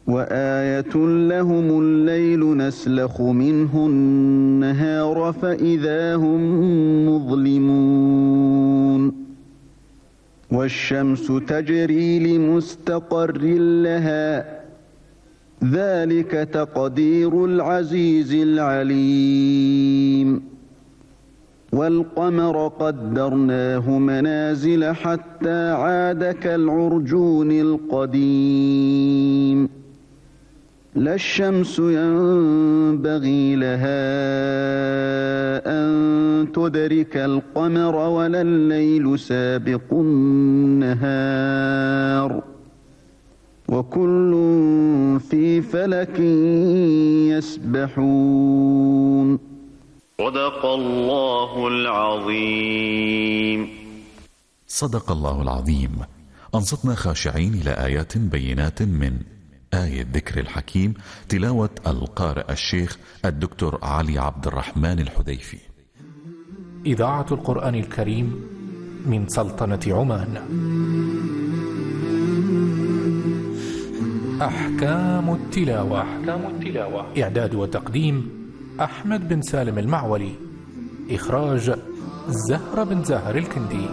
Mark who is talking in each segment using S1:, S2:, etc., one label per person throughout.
S1: وآية لهم الليل نسلخ منه النهار فإذا هم مظلمون والشمس تجري لمستقر لها ذلك تقدير العزيز العليم والقمر قدرناه منازل حتى عاد كالعرجون القديم لا الشمس ينبغي لها أن تدرك القمر ولا الليل سابق النهار وكل في فلك يسبحون.
S2: صدق الله العظيم.
S3: صدق الله العظيم. أنصتنا خاشعين إلى آيات بينات من آية ذكر الحكيم، تلاوة القارئ الشيخ الدكتور علي عبد الرحمن الحذيفي.
S4: إذاعة القرآن الكريم من سلطنة عمان. أحكام التلاوة. إعداد وتقديم أحمد بن سالم المعولي. إخراج زهرة بن زاهر الكندي.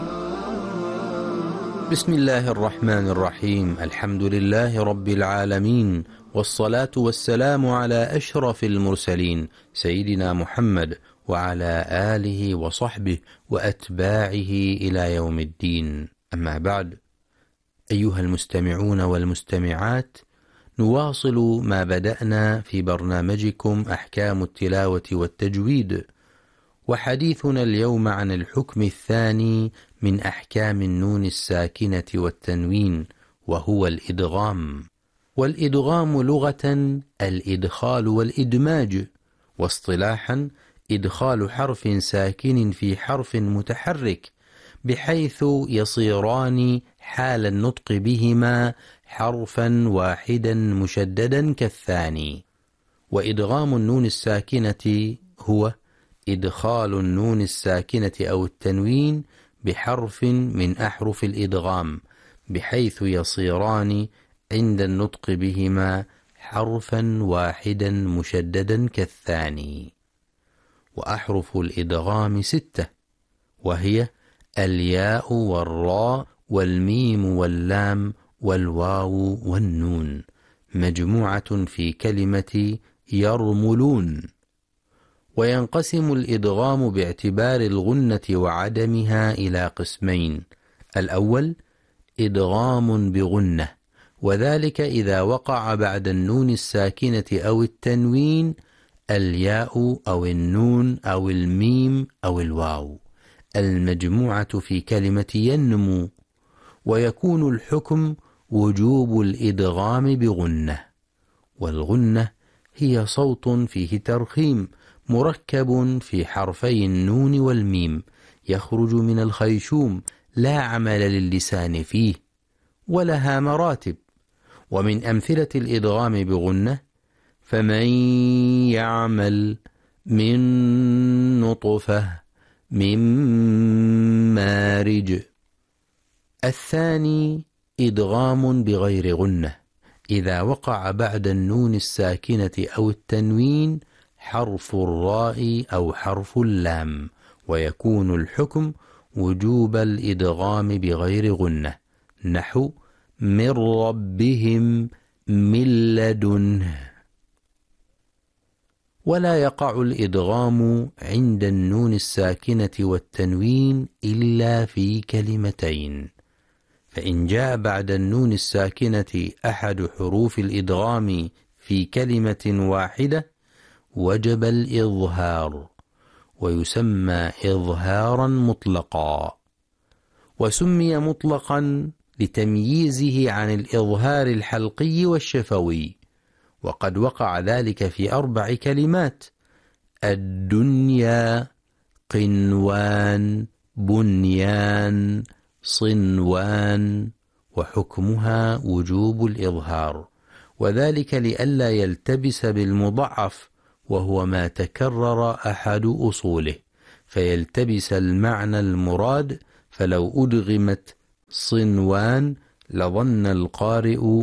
S5: بسم الله الرحمن الرحيم. الحمد لله رب العالمين، والصلاة والسلام على أشرف المرسلين سيدنا محمد وعلى آله وصحبه وأتباعه إلى يوم الدين. أما بعد، أيها المستمعون والمستمعات، نواصل ما بدأنا في برنامجكم أحكام التلاوة والتجويد، وحديثنا اليوم عن الحكم الثاني من أحكام النون الساكنة والتنوين، وهو الإدغام. والإدغام لغة الإدخال والإدماج، واصطلاحا إدخال حرف ساكن في حرف متحرك بحيث يصيران حال النطق بهما حرفا واحدا مشددا كالثاني. وإدغام النون الساكنة هو إدخال النون الساكنة أو التنوين بحرف من أحرف الإدغام بحيث يصيران عند النطق بهما حرفا واحدا مشددا كالثاني. وأحرف الإدغام 6، وهي الياء والراء والميم واللام والواو والنون، مجموعة في كلمة يرملون. وينقسم الإدغام باعتبار الغنة وعدمها إلى قسمين: الأول إدغام بغنة، وذلك إذا وقع بعد النون الساكنة أو التنوين الياء أو النون أو الميم أو الواو، المجموعة في كلمة ينمو، ويكون الحكم وجوب الإدغام بغنة. والغنة هي صوت فيه ترخيم مركب في حرفي النون والميم، يخرج من الخيشوم، لا عمل للسان فيه، ولها مراتب. ومن أمثلة الإدغام بغنة: فمن يعمل من نطفة من مارج. الثاني إدغام بغير غنة، إذا وقع بعد النون الساكنة أو التنوين حرف الراء أو حرف اللام، ويكون الحكم وجوب الإدغام بغير غنة، نحو من ربهم من لدنه. ولا يقع الإدغام عند النون الساكنة والتنوين إلا في كلمتين، فإن جاء بعد النون الساكنة أحد حروف الإدغام في كلمة واحدة وجب الإظهار، ويسمى إظهارا مطلقا. وسمي مطلقا لتمييزه عن الإظهار الحلقي والشفوي، وقد وقع ذلك في 4 كلمات: الدنيا، قنوان، بنيان، صنوان، وحكمها وجوب الإظهار، وذلك لئلا يلتبس بالمضعف، وهو ما تكرر أحد أصوله فيلتبس المعنى المراد، فلو أدغمت صنوان لظن القارئ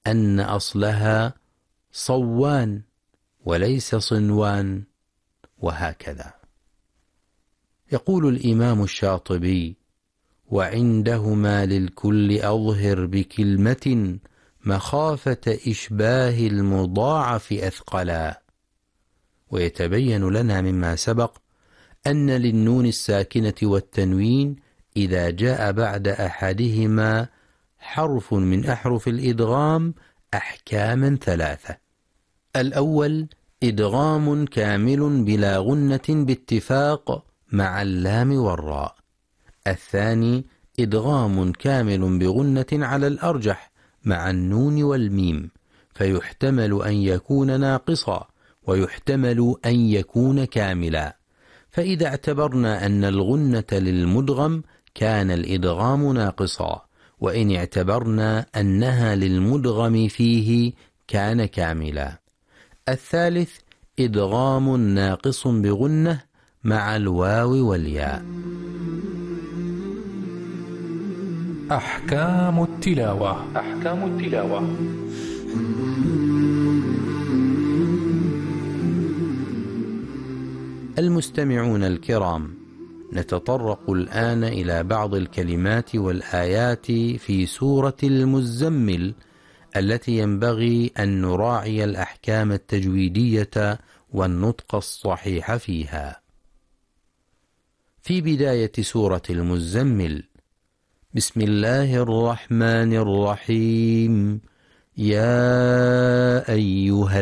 S5: أن أصلها صوان وليس صنوان، وهكذا. يقول الإمام الشاطبي: وعندهما للكل أظهر بكلمة مخافة إشباه المضاعف أثقلا. ويتبين لنا مما سبق أن للنون الساكنة والتنوين إذا جاء بعد أحدهما حرف من أحرف الإدغام أحكاما ثلاثة. الأول إدغام كامل بلا غنة باتفاق مع اللام والراء. الثاني إدغام كامل بغنة على الأرجح مع النون والميم، فيحتمل أن يكون ناقصا ويحتمل أن يكون كاملا. فإذا اعتبرنا أن الغنة للمدغم كان الإدغام ناقصا، وإن اعتبرنا أنها للمدغم فيه كان كاملا. الثالث إدغام ناقص بغنة مع الواو والياء.
S4: أحكام التلاوة. أحكام التلاوة.
S5: المستمعون الكرام، نتطرق الآن إلى بعض الكلمات والآيات في سورة المزمل التي ينبغي أن نراعي الأحكام التجويدية والنطق الصحيح فيها. في بداية سورة المزمل: بسم الله الرحمن الرحيم، يا أيها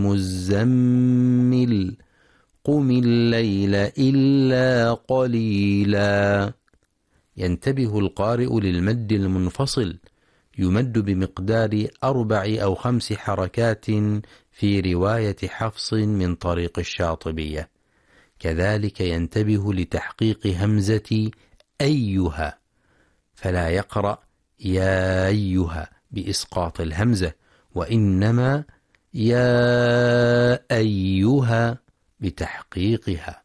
S5: المزمل قم الليل إلا قليلا. ينتبه القارئ للمد المنفصل، يمد بمقدار 4 أو 5 حركات في رواية حفص من طريق الشاطبية. كذلك ينتبه لتحقيق همزة أيها، فلا يقرأ يا أيها بإسقاط الهمزة، وإنما يا أيها بتحقيقها.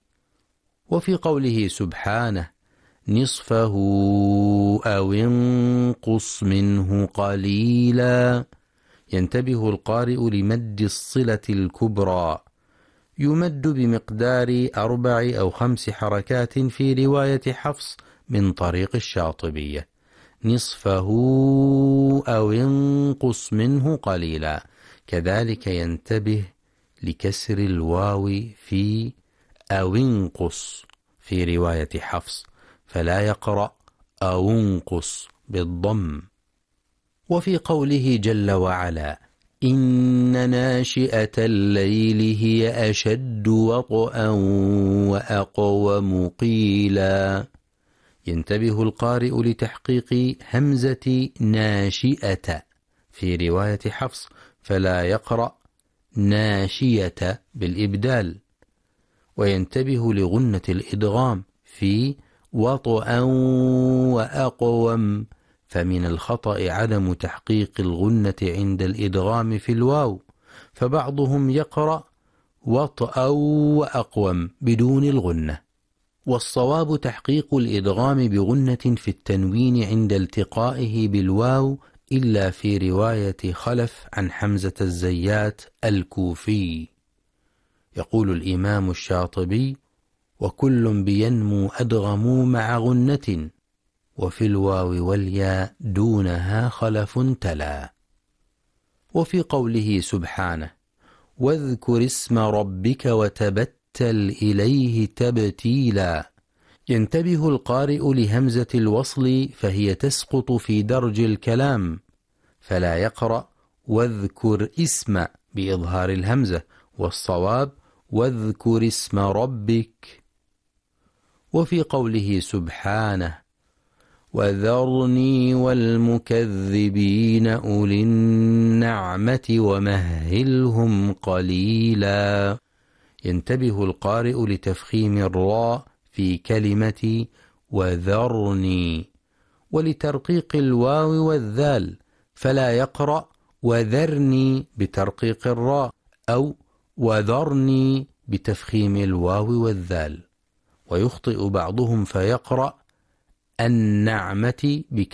S5: وفي قوله سبحانه: نصفه أو انقص منه قليلا، ينتبه القارئ لمد الصلة الكبرى، يمد بمقدار 4 أو 5 حركات في رواية حفص من طريق الشاطبية. نصفه أو انقص منه قليلا. كذلك ينتبه لكسر الواو في أو انقص في رواية حفص، فلا يقرأ أو انقص بالضم. وفي قوله جل وعلا: إن ناشئة الليل هي أشد وطئا وأقوم قيلا، ينتبه القارئ لتحقيق همزة ناشئة في رواية حفص، فلا يقرأ ناشية بالإبدال. وينتبه لغنة الإدغام في وطئا وأقوم، فمن الخطأ عدم تحقيق الغنة عند الإدغام في الواو، فبعضهم يقرأ وطئا وأقوم بدون الغنة. والصواب تحقيق الإدغام بغنة في التنوين عند التقائه بالواو، إلا في رواية خلف عن حمزة الزيات الكوفي. يقول الإمام الشاطبي: وكل بينمو أدغموا مع غنة، وفي الواو والياء دونها خلف تلا. وفي قوله سبحانه: واذكر اسم ربك وتبتل إليه تبتيلا، ينتبه القارئ لهمزة الوصل، فهي تسقط في درج الكلام، فلا يقرأ واذكر اسم بإظهار الهمزة، والصواب واذكر اسم ربك. وفي قوله سبحانه: وذرني والمكذبين أولي النعمة ومهلهم قليلا، ينتبه القارئ لتفخيم الراء في كلمة وذرني، ولترقيق الواو والذال، فلا يقرأ وذرني بترقيق الراء أو وذرني بتفخيم الواو والذال. ويخطئ بعضهم فيقرأ النعمة